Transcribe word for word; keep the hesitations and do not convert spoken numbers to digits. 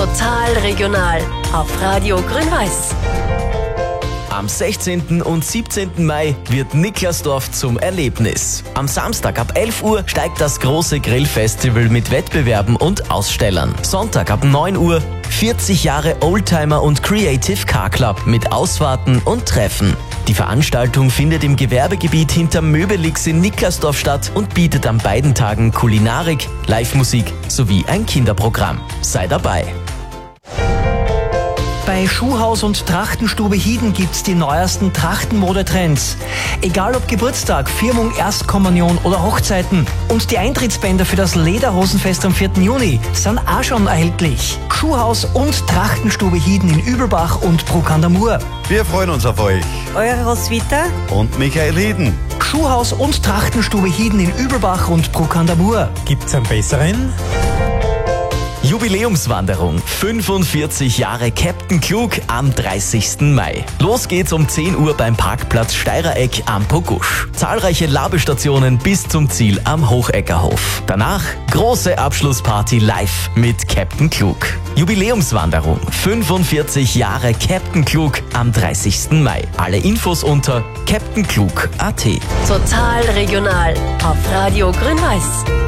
Total regional auf Radio Grün-Weiß. Am sechzehnten und siebzehnten Mai wird Niklasdorf zum Erlebnis. Am Samstag ab elf Uhr steigt das große Grillfestival mit Wettbewerben und Ausstellern. Sonntag ab neun Uhr vierzig Jahre Oldtimer und Creative Car Club mit Ausfahrten und Treffen. Die Veranstaltung findet im Gewerbegebiet hinter Möbelix in Niklasdorf statt und bietet an beiden Tagen Kulinarik, Live-Musik sowie ein Kinderprogramm. Sei dabei! Bei Schuhhaus und Trachtenstube Hieden gibt's die neuesten Trachtenmodetrends. Egal ob Geburtstag, Firmung, Erstkommunion oder Hochzeiten. Und die Eintrittsbänder für das Lederhosenfest am vierten Juni sind auch schon erhältlich. Schuhhaus und Trachtenstube Hieden in Übelbach und Bruck an der Mur. Wir freuen uns auf euch. Eure Roswitha Und Michael Hieden. Schuhhaus und Trachtenstube Hieden in Übelbach und Bruck an der Mur. Gibt's einen besseren? Jubiläumswanderung. fünfundvierzig Jahre Captain Klug am dreißigsten Mai. Los geht's um zehn Uhr beim Parkplatz Steirereck am Pogusch. Zahlreiche Labestationen bis zum Ziel am Hocheckerhof. Danach große Abschlussparty live mit Captain Klug. Jubiläumswanderung. fünfundvierzig Jahre Captain Klug am dreißigsten Mai. Alle Infos unter captain klug punkt at. Total regional auf Radio Grün-Weiß.